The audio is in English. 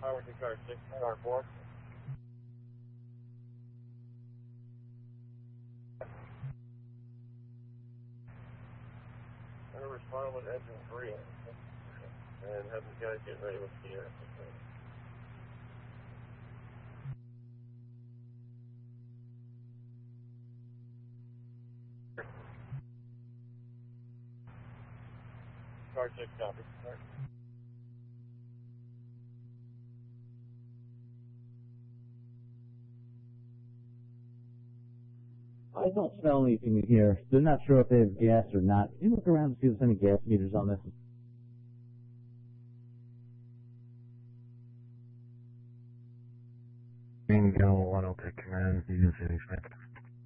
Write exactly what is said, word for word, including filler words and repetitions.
Power to car six, car four. I'm going to respond with engine three and have the guys get ready with the air. Car six copy. I don't smell anything in here. They're not sure if they have gas or not. Can you look around and see if there's any gas meters on this? Bingo, one okay, command, you can see anything.